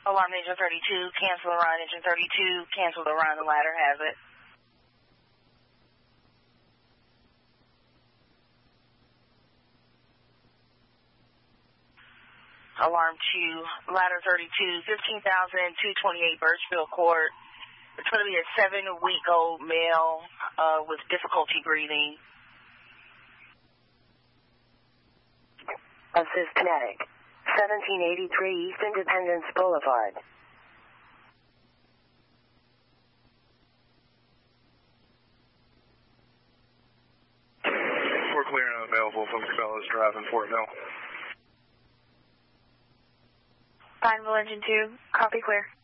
Alarm engine 32, cancel around engine 32, cancel around the ladder has it. Alarm 2, ladder 32, 15,228 Birchfield Court. It's going to be a 7-week-old male with difficulty breathing. Assist medic. 1783 East Independence Boulevard. We're clear and available from Cabela's Drive in Fort Mill. Pineville Engine 2, copy clear.